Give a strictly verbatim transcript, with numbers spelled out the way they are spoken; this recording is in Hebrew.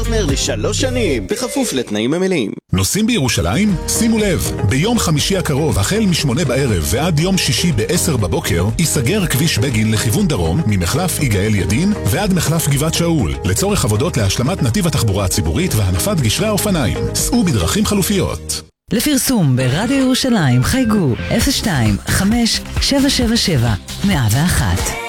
פרטנר לשלוש שנים, בכפוף לתנאים המלאים. נוסעים בירושלים? שימו לב, ביום חמישי הקרוב, החל משמונה בערב ועד יום שישי בעשר בבוקר, ייסגר כביש בגין לכיוון דרום, ממחלף יגאל ידין ועד מחלף גבעת שאול, לצורך עבודות להשלמת נתיב התחבורה הציבורית והנפת גשרי האופניים. סעו בדרכים חלופיות. לפרסום ברדיו ירושלים חייגו אפס שתיים חמש שבע שבע שבע מאה ואחת.